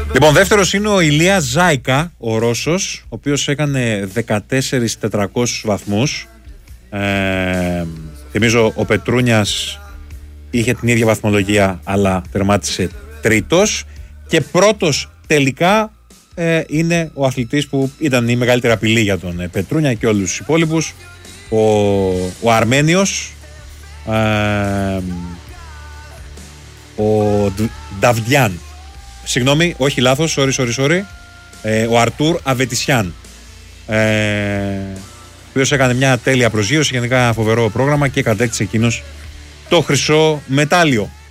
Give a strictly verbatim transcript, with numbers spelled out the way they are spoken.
Λοιπόν, δεύτερος είναι ο Ηλία Ζάικα, ο Ρώσος, ο οποίος έκανε δεκατέσσερις χιλιάδες τετρακόσιους βαθμούς. Ε, θυμίζω ο Πετρούνιας είχε την ίδια βαθμολογία, αλλά τερμάτισε τρίτος. Και πρώτος τελικά ε, είναι ο αθλητής που ήταν η μεγαλύτερη απειλή για τον ε, Πετρούνια και όλους τους υπόλοιπους, ο, ο Αρμένιος, ε, ο Νταβντιάν. Συγγνώμη, όχι λάθος, sorry, sorry, sorry. Ε, ο Αρτούρ Αβετισιάν. Ε, ο οποίος έκανε μια τέλεια προσγείωση, γενικά φοβερό πρόγραμμα και κατέκτησε εκείνος το χρυσό μετάλλιο.